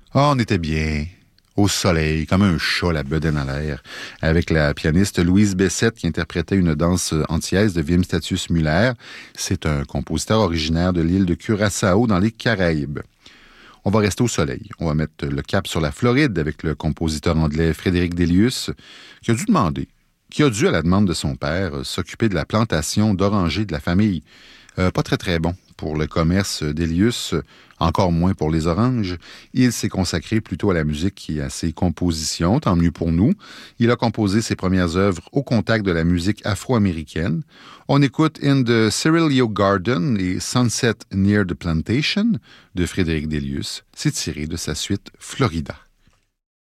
Ah, on était bien. Au soleil, comme un chat, la bedaine à l'air, avec la pianiste Louise Bessette qui interprétait une danse antillaise de Wim Statius Müller. C'est un compositeur originaire de l'île de Curaçao dans les Caraïbes. On va rester au soleil. On va mettre le cap sur la Floride avec le compositeur anglais Frédéric Delius, qui a dû, à la demande de son père, s'occuper de la plantation d'orangers de la famille. Pas très très bon pour le commerce d'Elius, encore moins pour les oranges. Il s'est consacré plutôt à la musique et à ses compositions, tant mieux pour nous. Il a composé ses premières œuvres au contact de la musique afro-américaine. On écoute In the Cyrilio Garden et Sunset Near the Plantation de Frédéric Delius. C'est tiré de sa suite Florida.